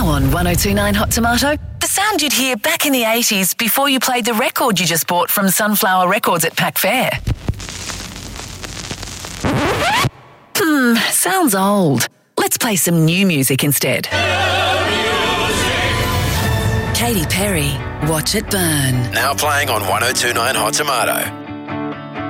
Now on 1029 Hot Tomato, the sound you'd hear back in the 80s before you played the record you just bought from Sunflower Records at Pack Fair. Sounds old. Let's play some new music instead. Katy Perry, Watch It Burn. Now playing on 1029 Hot Tomato.